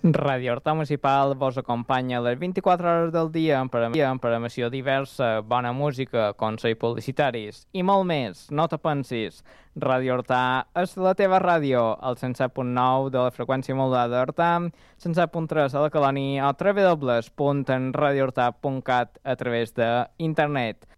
Ràdio Horta Municipal vos acompanya a les 24 hores del dia en programació diversa, bona música, consells publicitaris i molt més. No te pensis. Ràdio Horta és la teva ràdio, al 107.9 de la freqüència modulada d'Horta, 107.3 a la Colònia o www.radiohorta.cat a través d'internet.